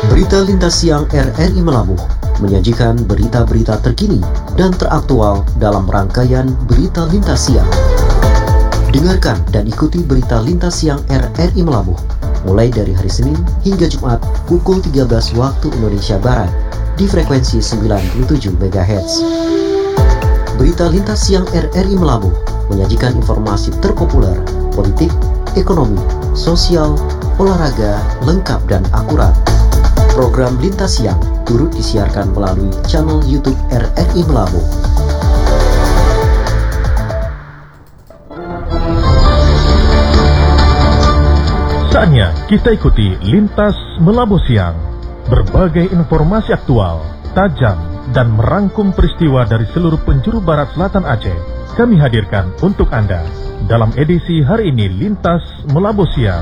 Berita Lintas Siang RRI Melabuh menyajikan berita-berita terkini dan teraktual dalam rangkaian Berita Lintas Siang. Dengarkan dan ikuti Berita Lintas Siang RRI Melabuh mulai dari hari Senin hingga Jumat pukul 13 waktu Indonesia Barat di frekuensi 97 MHz. Berita Lintas Siang RRI Melabuh menyajikan informasi terpopuler, politik, ekonomi, sosial, olahraga, lengkap dan akurat. Program Lintas Siang turut disiarkan melalui channel YouTube RRI Melabuh. Saatnya kita ikuti Lintas Melabuh Siang. Berbagai informasi aktual, tajam, dan merangkum peristiwa dari seluruh penjuru barat selatan Aceh kami hadirkan untuk Anda dalam edisi hari ini Lintas Melabuh Siang.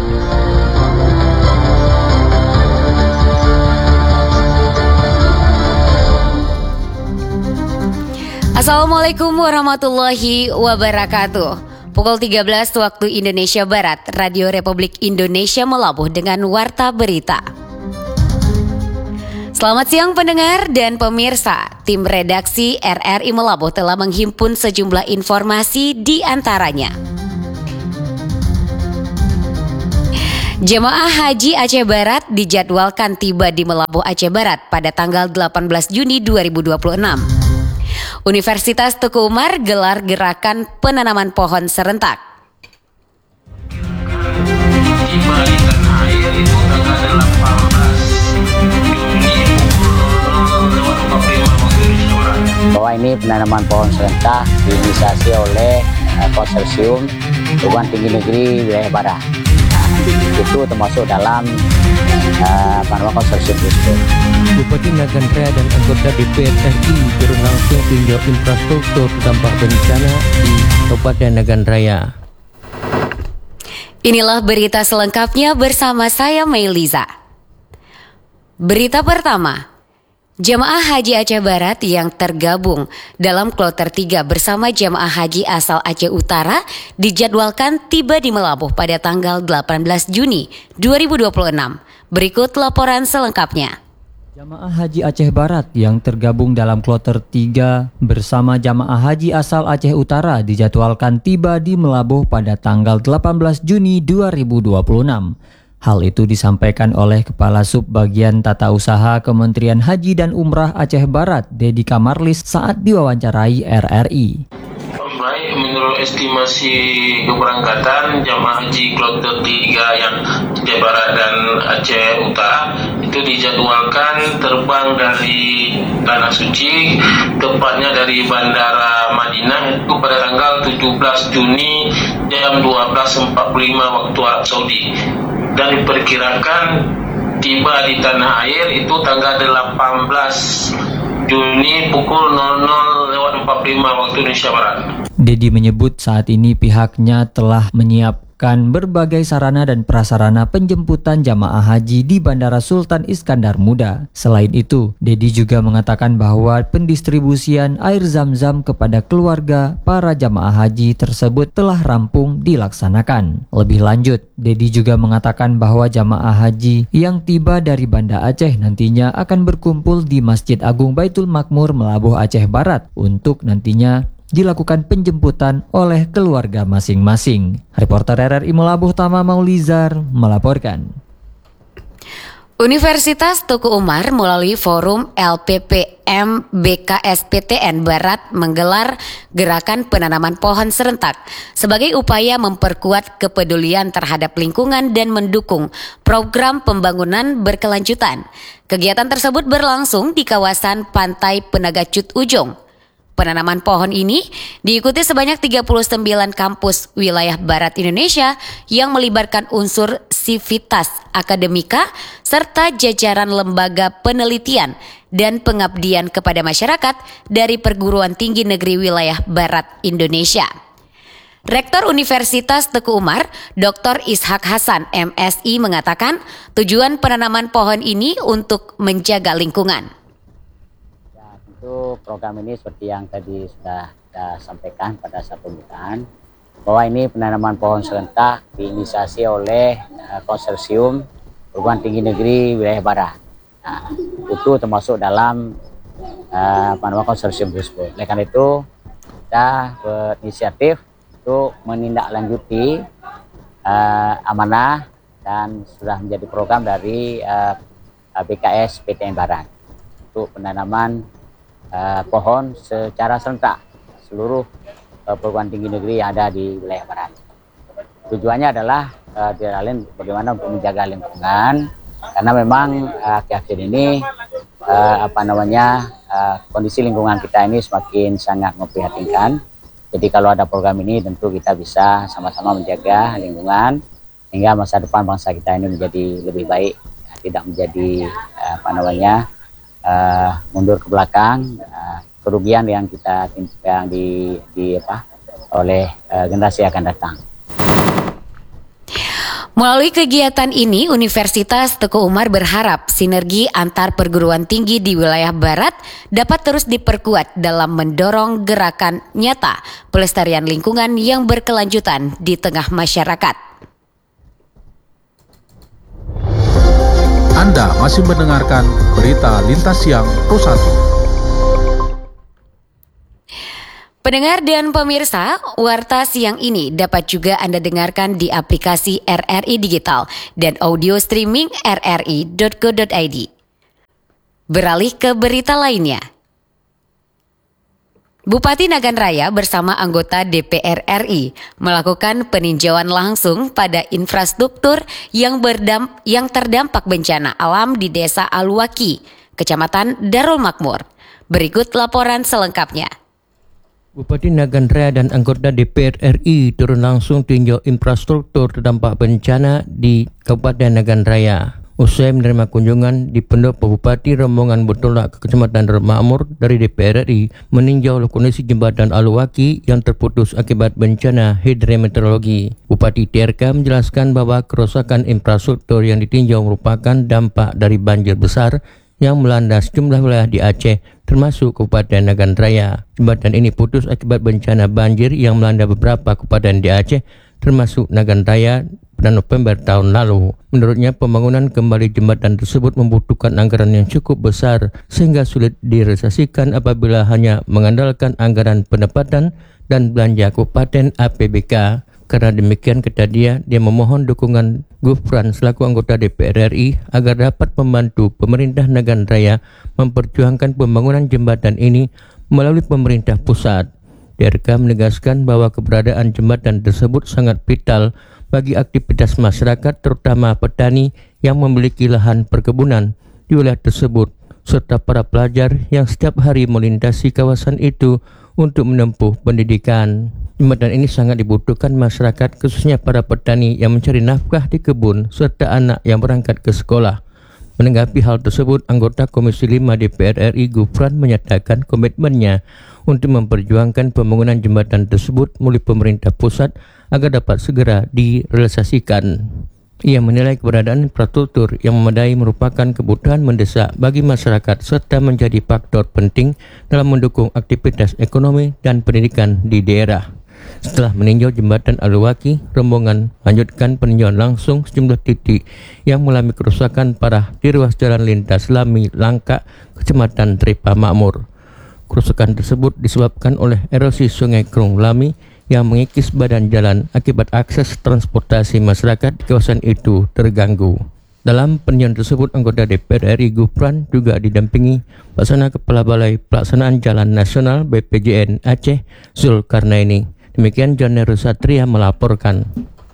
Assalamualaikum warahmatullahi wabarakatuh. Pukul 13 waktu Indonesia Barat, Radio Republik Indonesia Melabuh dengan Warta Berita. Selamat siang pendengar dan pemirsa. Tim redaksi RRI Melabuh telah menghimpun sejumlah informasi di antaranya. Jemaah Haji Aceh Barat dijadwalkan tiba di Melabuh Aceh Barat pada tanggal 18 Juni 2026. Universitas Teguh Umar gelar gerakan penanaman pohon serentak. Bahwa ini penanaman pohon serentak diinisiasi oleh konsorsium Perguruan Tinggi Negeri Wilayah Barat. Itu termasuk dalam konsorsium itu. Bupati Nagan Raya dan anggota DPR RI turun langsung tinjau infrastruktur terdampak bencana di Kabupaten Nagan Raya. Inilah berita selengkapnya bersama saya Meiliza. Berita pertama. Jemaah Haji Aceh Barat yang tergabung dalam kloter 3 bersama jemaah haji asal Aceh Utara dijadwalkan tiba di Melabuh pada tanggal 18 Juni 2026. Berikut laporan selengkapnya. Jamaah Haji Aceh Barat yang tergabung dalam kloter 3 bersama jamaah haji asal Aceh Utara dijadwalkan tiba di Melabuh pada tanggal 18 Juni 2026. Hal itu disampaikan oleh Kepala Subbagian Tata Usaha Kementerian Haji dan Umrah Aceh Barat, Dedi Kamarlis saat diwawancarai RRI. Baik, menurut estimasi keberangkatan jamaah haji kloter 3 yang Aceh Barat dan Aceh Utara itu dijadwalkan terbang dari Tanah Suci, tepatnya dari Bandara Madinah itu pada tanggal 17 Juni jam 12.45 waktu Arab Saudi. Dan diperkirakan tiba di tanah air itu tanggal 18 Juni pukul 00.45 waktu Indonesia Barat. Dedi menyebut saat ini pihaknya telah menyiapkan berbagai sarana dan prasarana penjemputan jamaah haji di Bandara Sultan Iskandar Muda. Selain itu, Dedi juga mengatakan bahwa pendistribusian air zam-zam kepada keluarga para jamaah haji tersebut telah rampung dilaksanakan. Lebih lanjut, Dedi juga mengatakan bahwa jamaah haji yang tiba dari Banda Aceh nantinya akan berkumpul di Masjid Agung Baitul Makmur Melabuh Aceh Barat untuk nantinya dilakukan penjemputan oleh keluarga masing-masing. Reporter RRI Melabuh Tama Maulizar melaporkan. Universitas Teguh Umar melalui forum LPPM BKSPTN Barat menggelar gerakan penanaman pohon serentak sebagai upaya memperkuat kepedulian terhadap lingkungan dan mendukung program pembangunan berkelanjutan. Kegiatan tersebut berlangsung di kawasan Pantai Penagacut Ujung. Penanaman pohon ini diikuti sebanyak 39 kampus wilayah Barat Indonesia yang melibatkan unsur sivitas akademika serta jajaran lembaga penelitian dan pengabdian kepada masyarakat dari perguruan tinggi negeri wilayah Barat Indonesia. Rektor Universitas Teguh Umar, Dr. Ishak Hasan, MSI mengatakan tujuan penanaman pohon ini untuk menjaga lingkungan. Itu program ini seperti yang tadi sudah kita sampaikan pada saat pembukaan, bahwa ini penanaman pohon serentak diinisiasi oleh konsorsium Perguruan Tinggi Negeri Wilayah Barat. Nah, itu termasuk dalam konsorsium tersebut. Oleh karena itu kita berinisiatif untuk menindaklanjuti amanah dan sudah menjadi program dari BKS PTN Barat untuk penanaman pohon secara serentak seluruh perguruan tinggi negeri yang ada di wilayah Barat. Tujuannya adalah bagaimana untuk menjaga lingkungan, karena memang akhir-akhir ini kondisi lingkungan kita ini semakin sangat memprihatinkan. Jadi kalau ada program ini tentu kita bisa sama-sama menjaga lingkungan hingga masa depan bangsa kita ini menjadi lebih baik, tidak menjadi mundur ke belakang, kerugian yang kita oleh generasi yang akan datang. Melalui kegiatan ini, Universitas Teguh Umar berharap sinergi antar perguruan tinggi di wilayah Barat dapat terus diperkuat dalam mendorong gerakan nyata pelestarian lingkungan yang berkelanjutan di tengah masyarakat. Anda masih mendengarkan berita Lintas Siang Pro 1. Pendengar dan pemirsa, Warta Siang ini dapat juga Anda dengarkan di aplikasi RRI Digital dan audio streaming rri.co.id. Beralih ke berita lainnya. Bupati Nagan Raya bersama anggota DPR RI melakukan peninjauan langsung pada infrastruktur yang terdampak bencana alam di Desa Aluwaki, Kecamatan Darul Makmur. Berikut laporan selengkapnya. Bupati Nagan Raya dan anggota DPR RI turun langsung tinjau infrastruktur terdampak bencana di Kabupaten Nagan Raya. Usai menerima kunjungan di pendopo Bupati, rombongan bertolak ke Kecamatan Darul Makmur dari DPR RI meninjau kondisi jembatan Aluwaki yang terputus akibat bencana hidrometeorologi. Bupati TRK menjelaskan bahwa kerusakan infrastruktur yang ditinjau merupakan dampak dari banjir besar yang melanda sejumlah wilayah di Aceh, termasuk Kabupaten Nagan Raya. Jembatan ini putus akibat bencana banjir yang melanda beberapa kabupaten di Aceh, termasuk Nagan Raya pada November tahun lalu. Menurutnya, pembangunan kembali jembatan tersebut membutuhkan anggaran yang cukup besar, sehingga sulit direalisasikan apabila hanya mengandalkan anggaran pendapatan dan belanja kabupaten APBK. Karena demikian, kata dia memohon dukungan Gufran selaku anggota DPR RI agar dapat membantu pemerintah Nagan Raya memperjuangkan pembangunan jembatan ini melalui pemerintah pusat. DRK menegaskan bahwa keberadaan jembatan tersebut sangat vital bagi aktivitas masyarakat, terutama petani yang memiliki lahan perkebunan di wilayah tersebut, serta para pelajar yang setiap hari melintasi kawasan itu untuk menempuh pendidikan. Jembatan ini sangat dibutuhkan masyarakat, khususnya para petani yang mencari nafkah di kebun serta anak yang berangkat ke sekolah. Menanggapi hal tersebut, anggota Komisi 5 DPR RI Gufran menyatakan komitmennya untuk memperjuangkan pembangunan jembatan tersebut melalui pemerintah pusat agar dapat segera direalisasikan. Ia menilai keberadaan infrastruktur yang memadai merupakan kebutuhan mendesak bagi masyarakat serta menjadi faktor penting dalam mendukung aktivitas ekonomi dan pendidikan di daerah. Setelah meninjau jembatan Aluwaki, rombongan lanjutkan peninjauan langsung sejumlah titik yang mengalami kerusakan parah di ruas jalan lintas Lami Langka, Kecamatan Tripa Makmur. Kerusakan tersebut disebabkan oleh erosi Sungai Krung Lami yang mengikis badan jalan akibat akses transportasi masyarakat di kawasan itu terganggu. Dalam peninjauan tersebut, anggota DPR RI Gufran juga didampingi Pelaksana Kepala Balai Pelaksanaan Jalan Nasional BPJN Aceh, Zulkarnaini. Demikian John Satria melaporkan.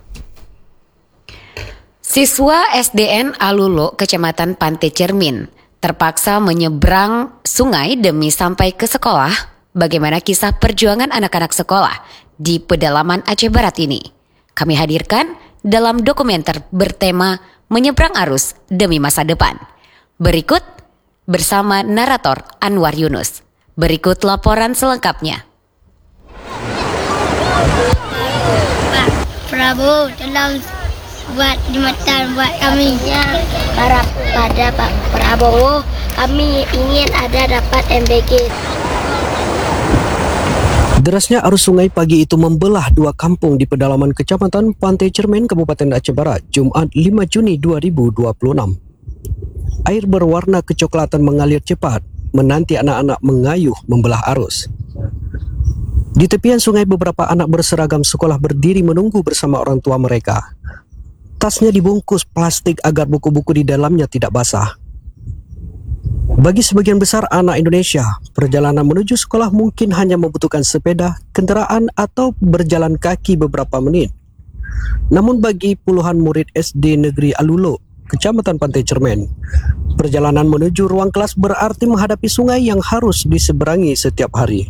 Siswa SDN Alulo, Kecamatan Pantai Cermin, terpaksa menyeberang sungai demi sampai ke sekolah. Bagaimana kisah perjuangan anak-anak sekolah di pedalaman Aceh Barat ini? Kami hadirkan dalam dokumenter bertema Menyeberang Arus Demi Masa Depan. Berikut bersama narator Anwar Yunus. Berikut laporan selengkapnya. Pak Prabowo tolong buat jembatan buat kami. Harap pada Pak Prabowo, kami ingin ada dapat MBG. Derasnya arus sungai pagi itu membelah dua kampung di pedalaman Kecamatan Pantai Cermin, Kabupaten Aceh Barat, Jumat 5 Juni 2026. Air berwarna kecoklatan mengalir cepat, menanti anak-anak mengayuh membelah arus. Di tepian sungai beberapa anak berseragam sekolah berdiri menunggu bersama orang tua mereka. Tasnya dibungkus plastik agar buku-buku di dalamnya tidak basah. Bagi sebagian besar anak Indonesia, perjalanan menuju sekolah mungkin hanya membutuhkan sepeda, kendaraan, atau berjalan kaki beberapa menit. Namun bagi puluhan murid SD Negeri Alulo, Kecamatan Pantai Cermin, perjalanan menuju ruang kelas berarti menghadapi sungai yang harus diseberangi setiap hari.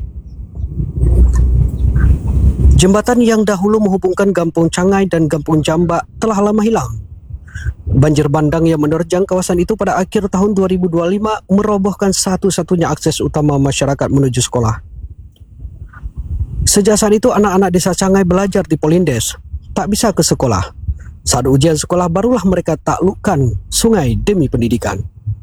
Jembatan yang dahulu menghubungkan Kampung Cangai dan Kampung Jambak telah lama hilang. Banjir bandang yang menerjang kawasan itu pada akhir tahun 2025 merobohkan satu-satunya akses utama masyarakat menuju sekolah. Sejak saat itu anak-anak desa Cangai belajar di Polindes, tak bisa ke sekolah. Saat ujian sekolah barulah mereka taklukkan sungai demi pendidikan.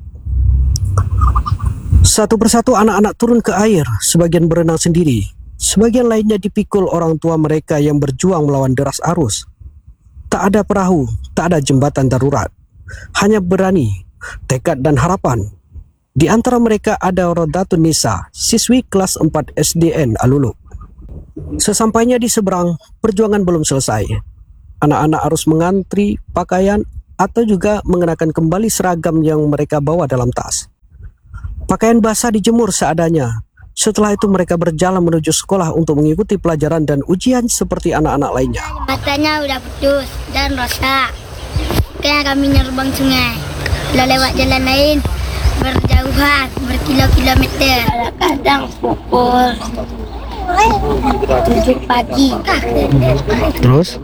Satu persatu anak-anak turun ke air, sebagian berenang sendiri, sebagian lainnya dipikul orang tua mereka yang berjuang melawan deras arus. Tak ada perahu, tak ada jembatan darurat. Hanya berani, tekad dan harapan. Di antara mereka ada Rodatun Nisa, siswi kelas 4 SDN Alulo. Sesampainya di seberang, perjuangan belum selesai. Anak-anak harus mengantri pakaian atau juga mengenakan kembali seragam yang mereka bawa dalam tas. Pakaian basah dijemur seadanya. Setelah itu mereka berjalan menuju sekolah untuk mengikuti pelajaran dan ujian seperti anak-anak lainnya. Matanya udah putus dan rosak. Kayak kami nyerbang sungai. Kalau lewat jalan lain berjauhan, berkilo-kilometer. Kadang pukul 7 pagi. Terus?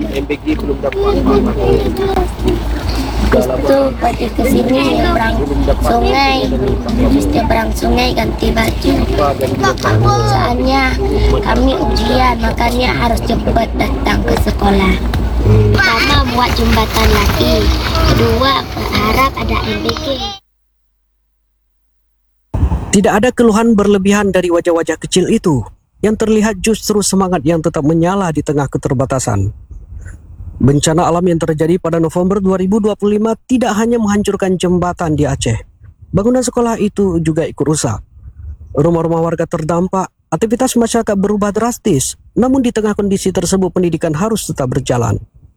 Itu pergi ke sini nyebrang sungai, terus nyebrang sungai ganti baju. Soalnya kami ujian, makanya harus cepat datang ke sekolah. Pertama buat jembatan lagi, kedua berharap ada MBG. Tidak ada keluhan berlebihan dari wajah-wajah kecil itu. Yang terlihat justru semangat yang tetap menyala di tengah keterbatasan. Bencana alam yang terjadi pada November 2025 tidak hanya menghancurkan jembatan di Aceh. Bangunan sekolah itu juga ikut rusak. Rumah-rumah warga terdampak, aktivitas masyarakat berubah drastis. Namun di tengah kondisi tersebut pendidikan harus tetap berjalan.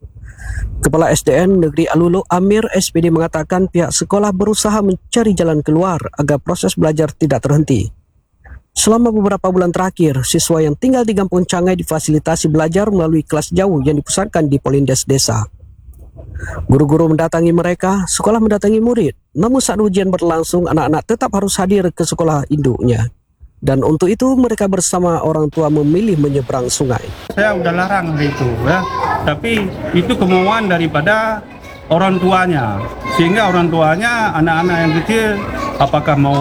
Kepala SDN Negeri Alulo Amir SPD mengatakan pihak sekolah berusaha mencari jalan keluar agar proses belajar tidak terhenti. Selama beberapa bulan terakhir, siswa yang tinggal di Kampung Cangai difasilitasi belajar melalui kelas jauh yang dipusatkan di Polindes desa. Guru-guru mendatangi mereka, sekolah mendatangi murid. Namun saat ujian berlangsung, anak-anak tetap harus hadir ke sekolah induknya. Dan untuk itu mereka bersama orang tua memilih menyeberang sungai. Saya udah larang itu ya, tapi itu kemauan daripada orang tuanya. Sehingga orang tuanya anak-anak yang kecil apakah mau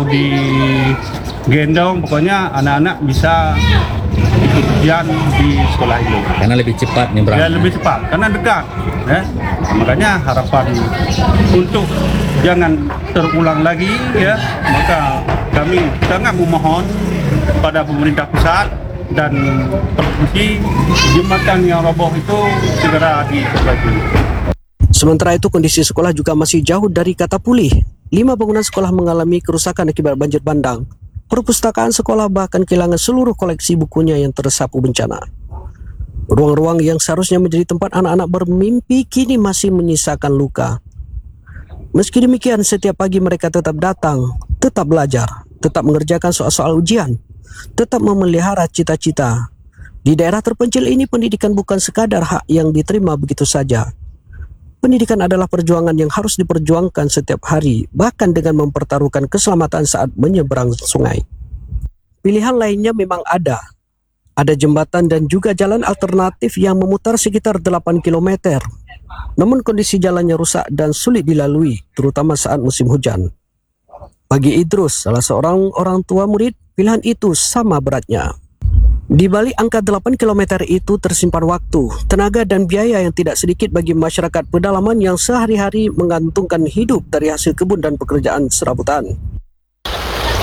digendong, pokoknya anak-anak bisa ikut ujian di sekolah itu. Karena lebih cepat nyebrang. Ya lebih cepat, karena dekat. Ya. Makanya harapan untuk jangan terulang lagi ya, maka kami sangat memohon pada pemerintah pusat dan provinsi jembatan yang roboh itu segera diperbaiki. Sementara itu kondisi sekolah juga masih jauh dari kata pulih. 5 bangunan sekolah mengalami kerusakan akibat banjir bandang. Perpustakaan sekolah bahkan kehilangan seluruh koleksi bukunya yang tersapu bencana. Ruang-ruang yang seharusnya menjadi tempat anak-anak bermimpi kini masih menyisakan luka. Meski demikian, setiap pagi mereka tetap datang, tetap belajar, tetap mengerjakan soal-soal ujian, tetap memelihara cita-cita. Di daerah terpencil ini pendidikan bukan sekadar hak yang diterima begitu saja. Pendidikan adalah perjuangan yang harus diperjuangkan setiap hari, bahkan dengan mempertaruhkan keselamatan saat menyeberang sungai. Pilihan lainnya memang ada. Ada jembatan dan juga jalan alternatif yang memutar sekitar 8 km. Namun kondisi jalannya rusak dan sulit dilalui, terutama saat musim hujan. Bagi Idrus, salah seorang orang tua murid, pilihan itu sama beratnya. Di balik angka 8 km itu tersimpan waktu, tenaga dan biaya yang tidak sedikit bagi masyarakat pedalaman yang sehari-hari menggantungkan hidup dari hasil kebun dan pekerjaan serabutan.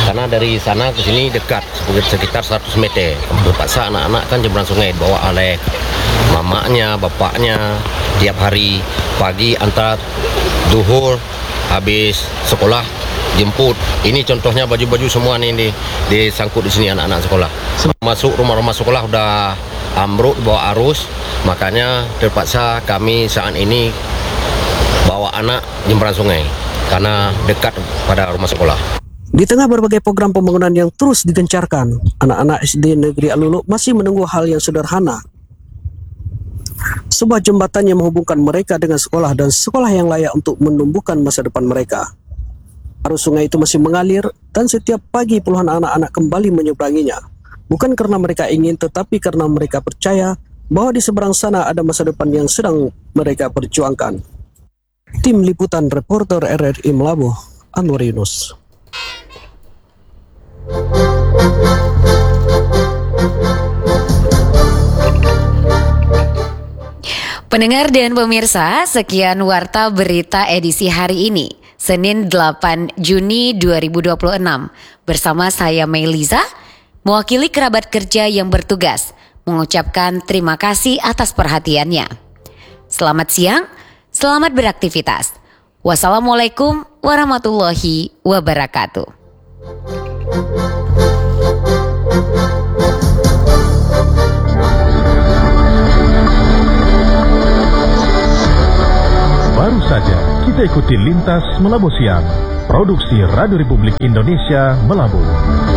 karena dari sana ke sini dekat sekitar 100 meter. Terpaksa anak-anak kan jembrang sungai bawa oleh mamanya, bapaknya tiap hari pagi antar duhur habis sekolah jemput. Ini contohnya baju-baju semua nih disangkut di sini anak-anak sekolah. Masuk rumah-rumah sekolah udah ambruk bawa arus, makanya terpaksa kami saat ini bawa anak jembrang sungai karena dekat pada rumah sekolah. Di tengah berbagai program pembangunan yang terus digencarkan, anak-anak SD Negeri Aluluk masih menunggu hal yang sederhana. Sebuah jembatan yang menghubungkan mereka dengan sekolah dan sekolah yang layak untuk menumbuhkan masa depan mereka. Arus sungai itu masih mengalir dan setiap pagi puluhan anak-anak kembali menyeberanginya. Bukan karena mereka ingin, tetapi karena mereka percaya bahwa di seberang sana ada masa depan yang sedang mereka perjuangkan. Tim Liputan Reporter RRI Melabuh, Anwar Yunus. Pendengar dan pemirsa, sekian Warta Berita edisi hari ini, Senin 8 Juni 2026. Bersama saya Melisa, mewakili kerabat kerja yang bertugas, mengucapkan terima kasih atas perhatiannya. Selamat siang, selamat beraktivitas. Wassalamualaikum warahmatullahi wabarakatuh. Baru saja kita ikuti Lintas Melabuh Siang, produksi Radio Republik Indonesia Melabuh.